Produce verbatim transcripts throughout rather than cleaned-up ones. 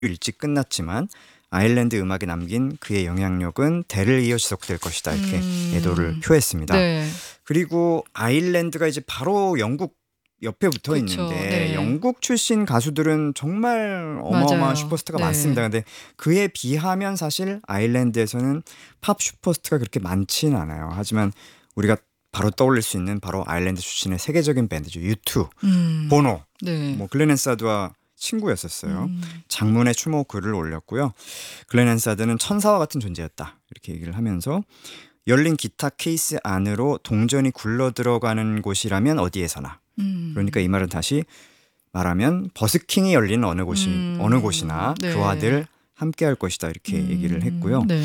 일찍 끝났지만 아일랜드 음악에 남긴 그의 영향력은 대를 이어 지속될 것이다. 이렇게 음. 애도를 표했습니다. 네. 그리고 아일랜드가 이제 바로 영국 옆에 붙어 그쵸. 있는데 네. 영국 출신 가수들은 정말 어마어마한 맞아요. 슈퍼스타가 네. 많습니다. 근데 그에 비하면 사실 아일랜드에서는 팝 슈퍼스타가 그렇게 많지는 않아요. 하지만 우리가 바로 떠올릴 수 있는 바로 아일랜드 출신의 세계적인 밴드죠. 유투, 음. 보노, 네. 뭐 글렌 앤사드와 친구였었어요. 음. 장문의 추모 글을 올렸고요. 글렌 앤사드는 천사와 같은 존재였다. 이렇게 얘기를 하면서 열린 기타 케이스 안으로 동전이 굴러 들어가는 곳이라면 어디에서나. 음. 그러니까 이 말은 다시 말하면 버스킹이 열리는 어느 곳이 음. 어느 곳이나 네. 그와 늘 함께 할 것이다. 이렇게 음. 얘기를 했고요. 네.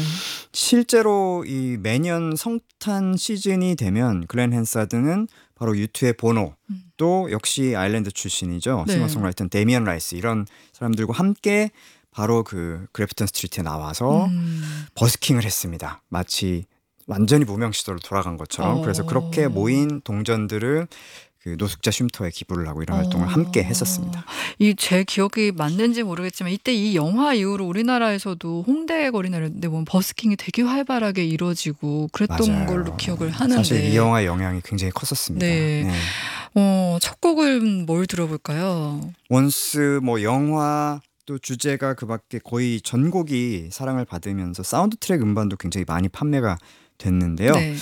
실제로 이 매년 성탄 시즌이 되면 글렌 헨사드는 바로 유투의 보노 음. 또 역시 아일랜드 출신이죠. 네. 싱어송라이터 데미안 라이스 이런 사람들과 함께 바로 그 그래프턴 스트리트에 나와서 음. 버스킹을 했습니다. 마치 완전히 무명 시절로 돌아간 것처럼. 어. 그래서 그렇게 모인 동전들을 그 노숙자 쉼터에 기부를 하고 이런 활동을 어. 함께 했었습니다. 이 제 기억이 맞는지 모르겠지만 이때 이 영화 이후로 우리나라에서도 홍대 거리나 이런 데 보면 버스킹이 되게 활발하게 이루어지고 그랬던 맞아요. 걸로 기억을 하는데. 사실 이 영화의 영향이 굉장히 컸었습니다. 네. 네. 어, 첫 곡은 뭘 들어볼까요? 원스 뭐 영화 또 주제가 그밖에 거의 전곡이 사랑을 받으면서 사운드 트랙 음반도 굉장히 많이 판매가 됐는데요. 네.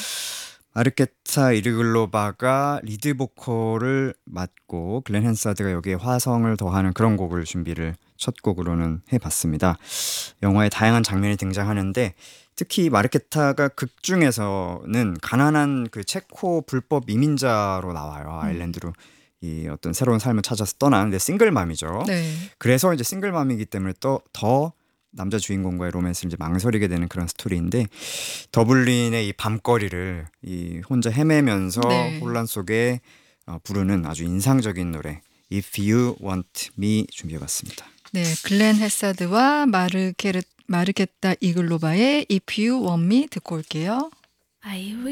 마르케타 이르글로바가 리드 보컬을 맡고 글렌 헨사드가 여기에 화성을 더하는 그런 곡을 준비를 첫 곡으로는 해봤습니다. 영화에 다양한 장면이 등장하는데 특히 마르케타가 극 중에서는 가난한 그 체코 불법 이민자로 나와요. 아일랜드로 이 어떤 새로운 삶을 찾아서 떠나는데 싱글맘이죠. 네. 그래서 이제 싱글맘이기 때문에 또 더 남자 주인공과의 로맨스를 이제 망설이게 되는 그런 스토리인데 더블린의 이 밤거리를 이 혼자 헤매면서 네. 혼란 속에 어, 부르는 아주 인상적인 노래 If You Want Me 준비해봤습니다. 네, 글렌 헨사드와 마르게르, 마르게타 이글로바의 If You Want Me 듣고 올게요. I